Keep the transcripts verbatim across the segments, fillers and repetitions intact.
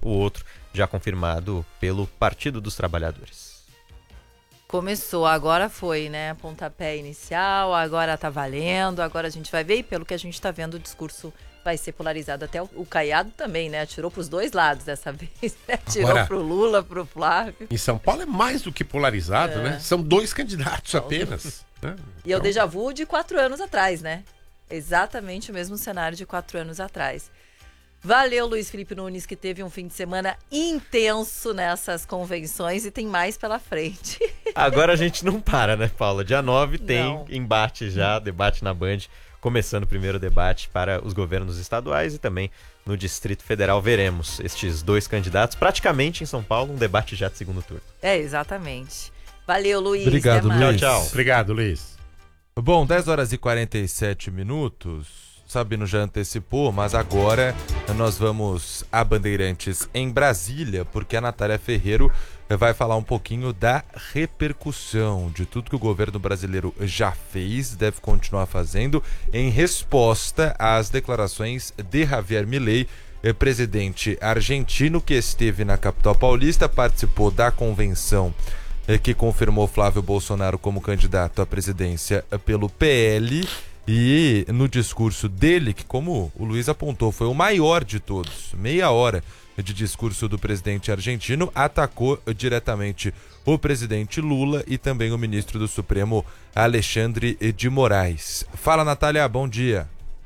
o outro já confirmado pelo Partido dos Trabalhadores. Começou, agora foi, né? Pontapé inicial, agora tá valendo, agora a gente vai ver, e pelo que a gente tá vendo, o discurso vai ser polarizado. Até o, o Caiado também, né? Atirou pros dois lados dessa vez, né? Atirou agora, pro Lula, pro Flávio. Em São Paulo é mais do que polarizado, é. né? São dois candidatos apenas. Né? E então... é o déjà vu de quatro anos atrás, né? Exatamente o mesmo cenário de quatro anos atrás. Valeu, Luiz Felipe Nunes, que teve um fim de semana intenso nessas convenções e tem mais pela frente. Agora a gente não para, né, Paula? Dia nove tem não. embate já, debate na Band, começando o primeiro debate para os governos estaduais e também no Distrito Federal. Veremos estes dois candidatos praticamente em São Paulo, um debate já de segundo turno. É, exatamente. Valeu, Luiz. Obrigado, Luiz. Tchau, tchau. Obrigado, Luiz. Bom, dez horas e quarenta e sete minutos. Sabino já antecipou, mas agora nós vamos a Bandeirantes em Brasília, porque a Natália Ferreiro vai falar um pouquinho da repercussão de tudo que o governo brasileiro já fez, deve continuar fazendo, em resposta às declarações de Javier Milei, presidente argentino, que esteve na capital paulista, participou da convenção que confirmou Flávio Bolsonaro como candidato à presidência pelo P L. E no discurso dele, que como o Luiz apontou, foi o maior de todos, meia hora de discurso do presidente argentino, atacou diretamente o presidente Lula e também o ministro do Supremo, Alexandre de Moraes. Fala, Natália, bom dia.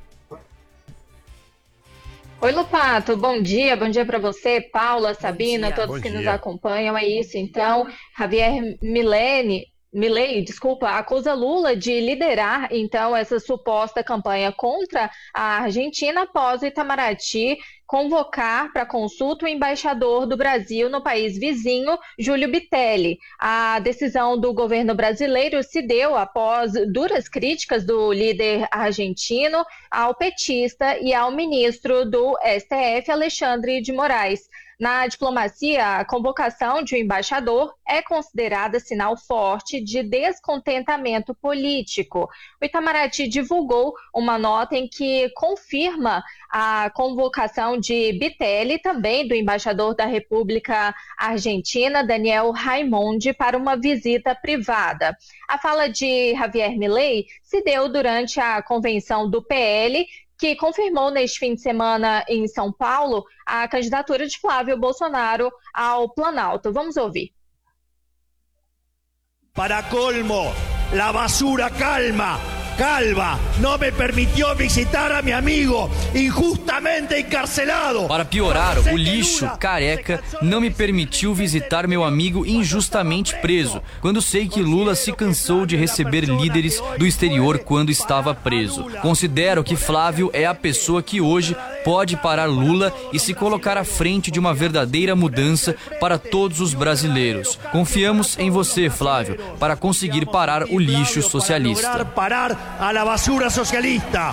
Oi, Lupato, bom dia, bom dia para você, Paula, Sabina, todos que nos acompanham, é isso, então, Javier Milei... Milei, desculpa, acusa Lula de liderar, então, essa suposta campanha contra a Argentina após o Itamaraty convocar para consulta o embaixador do Brasil no país vizinho, Júlio Bitelli. A decisão do governo brasileiro se deu após duras críticas do líder argentino ao petista e ao ministro do S T F, Alexandre de Moraes. Na diplomacia, a convocação de um embaixador é considerada sinal forte de descontentamento político. O Itamaraty divulgou uma nota em que confirma a convocação de Bitelli e também do embaixador da República Argentina, Daniel Raimondi, para uma visita privada. A fala de Javier Milei se deu durante a convenção do P L, que confirmou neste fim de semana em São Paulo a candidatura de Flávio Bolsonaro ao Planalto. Vamos ouvir. Para colmo, la basura calma. Calva não me permitiu visitar a meu amigo injustamente encarcelado. Para piorar, o lixo careca não me permitiu visitar meu amigo injustamente preso, quando sei que Lula se cansou de receber líderes do exterior quando estava preso. Considero que Flávio é a pessoa que hoje pode parar Lula e se colocar à frente de uma verdadeira mudança para todos os brasileiros. Confiamos em você, Flávio, para conseguir parar o lixo socialista. Parar a la basura socialista.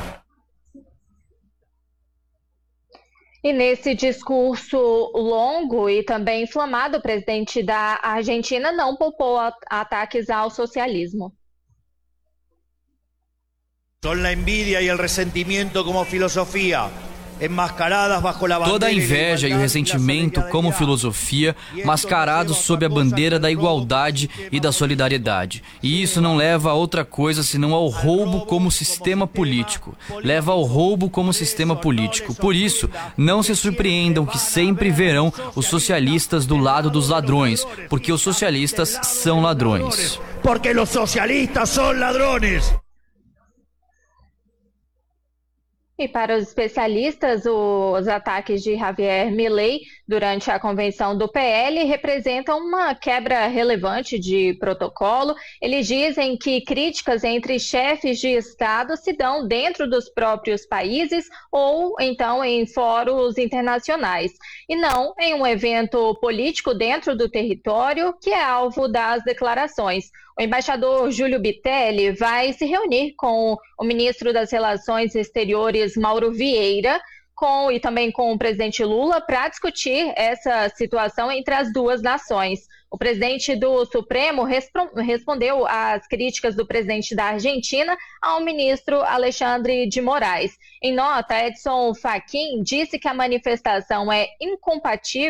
E nesse discurso longo e também inflamado, o presidente da Argentina não poupou ataques ao socialismo. Son la envidia y el resentimiento como filosofía. Toda a inveja e o ressentimento como filosofia, mascarados sob a bandeira da igualdade e da solidariedade. E isso não leva a outra coisa senão ao roubo como sistema político. Leva ao roubo como sistema político. Por isso, não se surpreendam que sempre verão os socialistas do lado dos ladrões, porque os socialistas são ladrões. Porque os socialistas são ladrões. E para os especialistas, os ataques de Javier Milei durante a convenção do P L representam uma quebra relevante de protocolo. Eles dizem que críticas entre chefes de Estado se dão dentro dos próprios países ou então em fóruns internacionais, e não em um evento político dentro do território que é alvo das declarações. O embaixador Júlio Bitelli vai se reunir com o ministro das Relações Exteriores, Mauro Vieira, com, e também com o presidente Lula, para discutir essa situação entre as duas nações. O presidente do Supremo respondeu às críticas do presidente da Argentina ao ministro Alexandre de Moraes. Em nota, Edson Fachin disse que a manifestação é incompatível